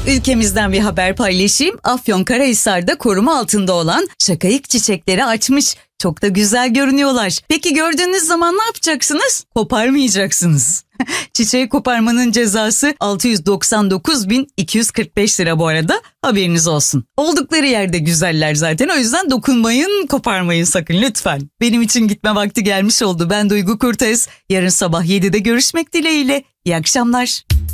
Ülkemizden bir haber paylaşayım. Afyonkarahisar'da koruma altında olan şakayık çiçekleri açmış. Çok da güzel görünüyorlar. Peki gördüğünüz zaman ne yapacaksınız? Koparmayacaksınız. Çiçeği koparmanın cezası 699.245 lira bu arada. Haberiniz olsun. Oldukları yerde güzeller zaten. O yüzden dokunmayın, koparmayın sakın lütfen. Benim için gitme vakti gelmiş oldu. Ben Duygu Kurtez. Yarın sabah 7'de görüşmek dileğiyle. İyi akşamlar.